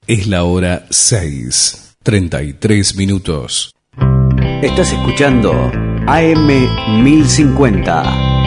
Es la hora 6:33. Estás escuchando AM 1050.